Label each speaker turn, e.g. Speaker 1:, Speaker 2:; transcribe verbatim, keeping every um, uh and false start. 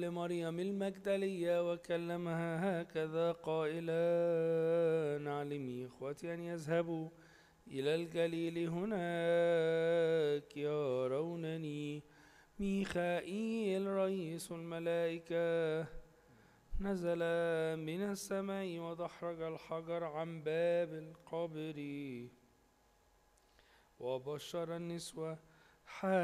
Speaker 1: لمريم المجدلية وكلمها هكذا قائلا: علمي إخوتي أن يذهبوا إلى الجليل، هناك يرونني. ميخائيل رئيس الملائكة نزل من السماء ودحرج الحجر عن باب القبر وبشر النسوة